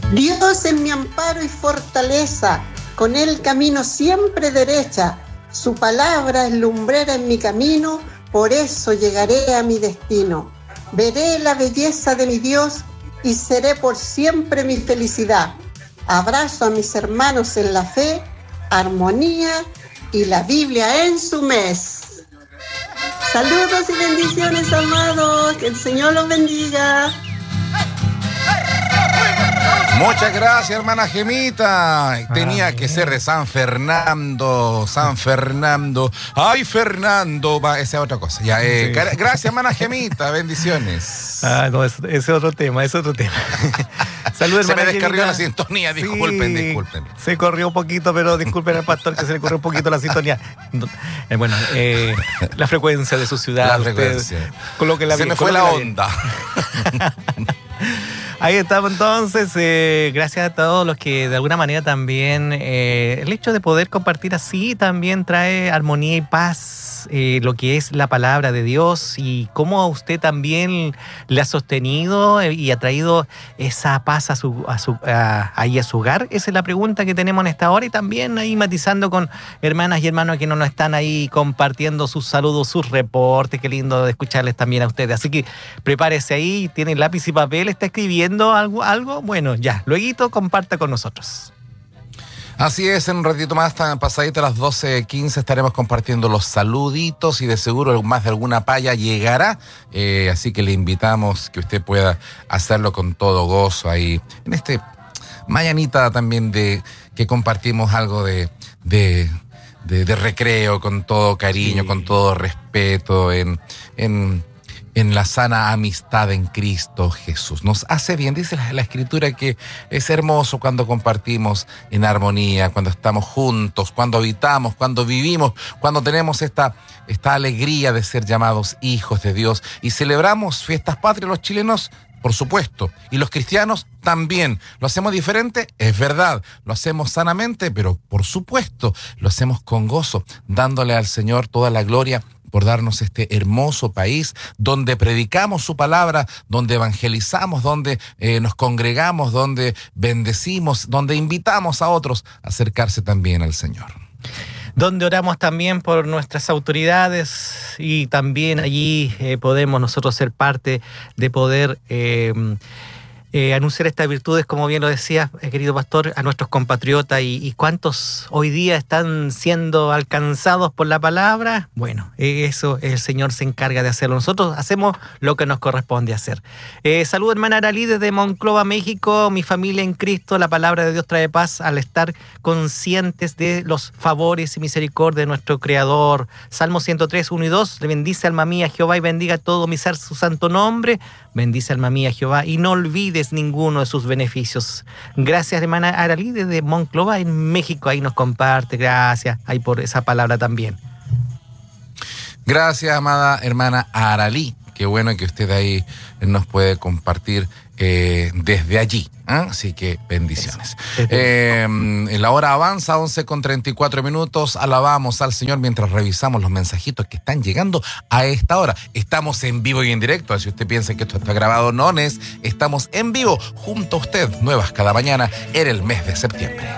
Dios es mi amparo y fortaleza, con Él camino siempre derecha. Su palabra es lumbrera en mi camino, por eso llegaré a mi destino. Veré la belleza de mi Dios y seré por siempre mi felicidad. Abrazo a mis hermanos en la fe, armonía y la Biblia en su mes. Saludos y bendiciones, amados. Que el Señor los bendiga. Muchas gracias, hermana Gemita. Tenía que ser de San Fernando. San Fernando. ¡Ay, Fernando! Va, esa es otra cosa. Ya, Sí. Gracias, hermana Gemita. Bendiciones. No, ese es otro tema, Saludos, Se hermana me descarrió Gemita. la sintonía. Disculpen, Sí, disculpen. Se corrió un poquito, pero disculpen al pastor que se le corrió un poquito la sintonía. La frecuencia de su ciudad. La usted frecuencia. colóquela Se bien, me fue la colóquela bien. onda. Ahí estamos entonces, gracias a todos los que de alguna manera también, el hecho de poder compartir así también trae armonía y paz, lo que es la palabra de Dios y cómo a usted también le ha sostenido y ha traído esa paz a su hogar. Esa es la pregunta que tenemos en esta hora y también ahí matizando con hermanas y hermanos que no nos están ahí compartiendo sus saludos, sus reportes. Qué lindo de escucharles también a ustedes. Así que prepárese ahí, tiene lápiz y papel, está escribiendo algo, bueno, ya, lueguito comparta con nosotros. Así es, en un ratito más, pasadita a las 12:15, estaremos compartiendo los saluditos y de seguro más de alguna paya llegará. Así que le invitamos que usted pueda hacerlo con todo gozo ahí. En este mañanita también de que compartimos algo de recreo, con todo cariño, Sí. con todo respeto, en la sana amistad en Cristo Jesús. Nos hace bien, dice la Escritura, que es hermoso cuando compartimos en armonía, cuando estamos juntos, cuando habitamos, cuando vivimos, cuando tenemos esta alegría de ser llamados hijos de Dios y celebramos fiestas patrias los chilenos. Por supuesto, y los cristianos también. ¿Lo hacemos diferente? Es verdad. Lo hacemos sanamente, pero por supuesto, lo hacemos con gozo, dándole al Señor toda la gloria por darnos este hermoso país donde predicamos su palabra, donde evangelizamos, donde nos congregamos, donde bendecimos, donde invitamos a otros a acercarse también al Señor. Donde oramos también por nuestras autoridades y también allí podemos nosotros ser parte de poder anunciar estas virtudes, como bien lo decía, querido pastor, a nuestros compatriotas y cuántos hoy día están siendo alcanzados por la palabra. Bueno, eso el Señor se encarga de hacerlo. Nosotros hacemos lo que nos corresponde hacer. Saludo, hermana Aralí, desde Monclova, México. Mi familia en Cristo, la palabra de Dios trae paz al estar conscientes de los favores y misericordia de nuestro Creador. Salmo 103, 1 y 2. Le bendice, alma mía, Jehová, y bendiga todo mi ser su santo nombre. Bendice, alma mía, Jehová, y no olvides ninguno de sus beneficios. Gracias, hermana Aralí, desde Monclova, en México. Ahí nos comparte. Gracias ahí por esa palabra también. Gracias, amada hermana Aralí. Qué bueno que usted ahí nos puede compartir desde allí. Así que bendiciones. La hora avanza, 11:34. Alabamos al Señor mientras revisamos los mensajitos que están llegando a esta hora. Estamos en vivo y en directo. Si usted piensa que esto está grabado, no es. Estamos en vivo junto a usted. Nuevas cada mañana en el mes de septiembre.